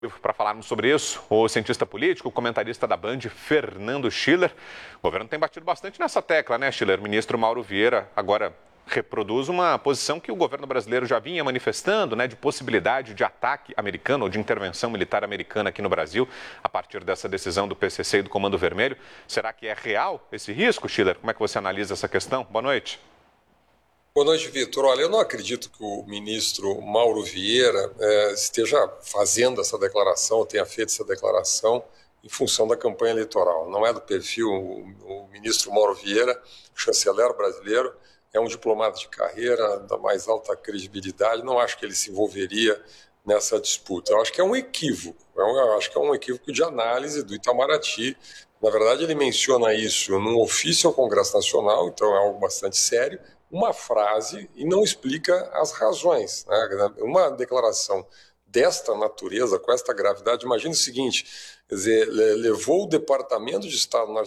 Para falarmos sobre isso, o cientista político, o comentarista da Band, Fernando Schiller. O governo tem batido bastante nessa tecla, né, Schiller? O ministro Mauro Vieira agora reproduz uma posição que o governo brasileiro já vinha manifestando, né, de possibilidade de ataque americano ou de intervenção militar americana aqui no Brasil, a partir dessa decisão do PCC e do Comando Vermelho. Será que é real esse risco, Schiller? Como é que você analisa essa questão? Boa noite. Boa noite, Vitor. Olha, eu não acredito que o ministro Mauro Vieira esteja fazendo essa declaração, tenha feito essa declaração em função da campanha eleitoral. Não é do perfil. O ministro Mauro Vieira, chanceler brasileiro, é um diplomata de carreira da mais alta credibilidade. Não acho que ele se envolveria nessa disputa. Eu acho que é um equívoco. Eu acho que é um equívoco de análise do Itamaraty. Na verdade, ele menciona isso num ofício ao Congresso Nacional, então é algo bastante sério, uma frase e não explica as razões, né? Uma declaração desta natureza, com esta gravidade, imagine o seguinte, quer dizer, levou o Departamento de Estado